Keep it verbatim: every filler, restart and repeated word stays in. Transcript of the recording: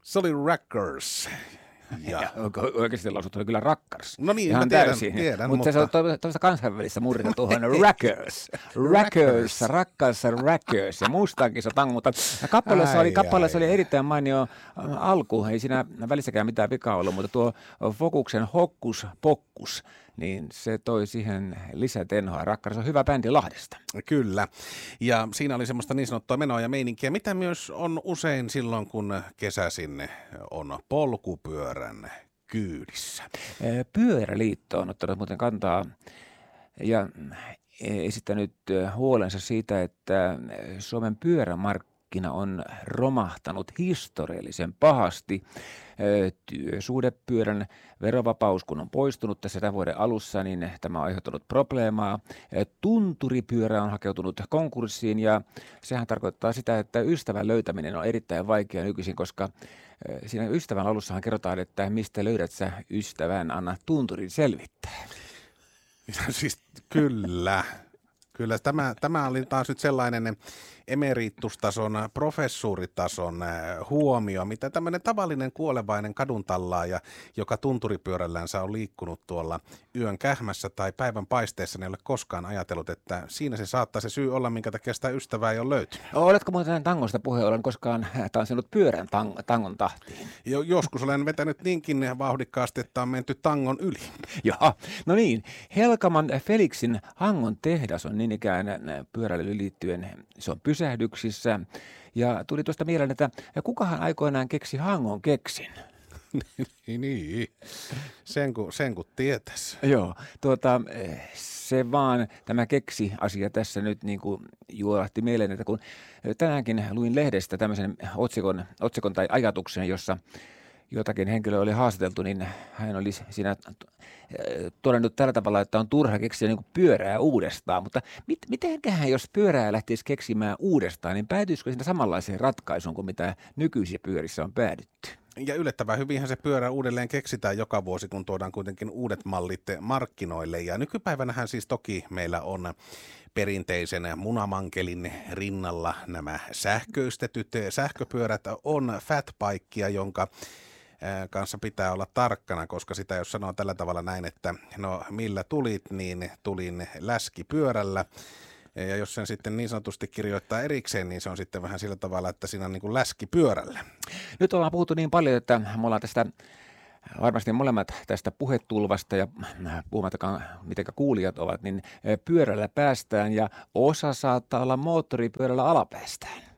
Se oli Rackers. Ja. Oikeasti lausut oli kyllä Rackars. No niin, ihan mä tiedän, täysin. tiedän Mut mutta... se on tuosta kansainvälistä murrita tuohon Rackers. Rackers, rakkaus Rackers. Ja mustaankin se tango, mutta kappaleessa oli, kappaleessa oli erittäin mainio alku. Ei siinä välissäkään mitään vikaa ollut, mutta tuo Fokuksen Hokkus Pokkus, niin se toi siihen lisätenhoa. Rackars on hyvä bändi Lahdesta. Kyllä. Ja siinä oli semmoista niin sanottua menoa ja meininkiä, mitä myös on usein silloin, kun kesäsin on polkupyörän kyydissä. Pyöräliitto on ottanut muuten kantaa ja esittänyt huolensa siitä, että Suomen pyörämarkkina on romahtanut historiallisen pahasti. Työsuhdepyörän verovapaus, kun on poistunut tässä tämän vuoden alussa, niin tämä on aiheuttanut probleemaa. Tunturipyörä on hakeutunut konkurssiin ja sehän tarkoittaa sitä, että ystävän löytäminen on erittäin vaikea nykyisin, koska siinä ystävän alussahan kerrotaan, että mistä löydät sä ystävän, anna tunturin selvittää. Siis kyllä. Kyllä tämä, tämä oli taas nyt sellainen emeritustason, professuuritason huomio, mitä tämmöinen tavallinen kuolevainen kaduntallaaja, joka tunturipyörällänsä on liikkunut tuolla yön kähmässä tai päivän paisteessa, ei ole koskaan ajatellut, että siinä se saattaa se syy olla, minkä takia sitä ystävää ei ole löytynyt. Oletko muuten tangosta puheen ollen koskaan tanssinut pyörän tang- tangon tahtiin? Jo, joskus olen vetänyt niinkin vauhdikkaasti, että on menty tangon yli. Joo, no niin. Helkaman Felixin Hangon tehdas on niin ikään pyöräilyyn liittyen, se on pysähdyksissä. Ja tuli tuosta mieleen, että kukahan aikoinaan keksi Hangon keksin? Niin, sen kun, sen kun tietäisi. Joo, tuota, se vaan tämä keksi-asia tässä nyt niin kuin juolahti mieleen, että kun tänäänkin luin lehdestä tämmöisen otsikon, otsikon tai ajatuksen, jossa jotakin henkilöä oli haastateltu, niin hän oli siinä todennut tällä tavalla, että on turha keksiä niin kuin pyörää uudestaan. Mutta mit, mitenköhän, jos pyörää lähtisi keksimään uudestaan, niin päätyisikö siinä samanlaiseen ratkaisuun kuin mitä nykyisiä pyörissä on päädytty? Ja yllättävän hyvinhän se pyörä uudelleen keksitään joka vuosi, kun tuodaan kuitenkin uudet mallit markkinoille. Ja nykypäivänähän siis toki meillä on perinteisen munamankelin rinnalla nämä sähköistetyt sähköpyörät on fatbikea, jonka kanssa pitää olla tarkkana, koska sitä jos sanoo tällä tavalla näin, että no millä tulit, niin tulin läskipyörällä. Ja jos sen sitten niin sanotusti kirjoittaa erikseen, niin se on sitten vähän sillä tavalla, että siinä on niin kuin läskipyörällä. Nyt ollaan puhuttu niin paljon, että me ollaan tästä varmasti molemmat tästä puhetulvasta ja puhumattakaan mitenkä kuulijat ovat, niin pyörällä päästään ja osa saattaa olla moottoripyörällä alapäästään.